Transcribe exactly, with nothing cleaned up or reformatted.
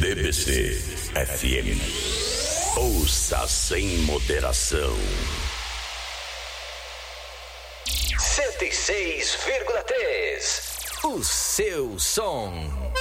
B B C F M. Ouça sem moderação. cento e seis vírgula três. O seu som.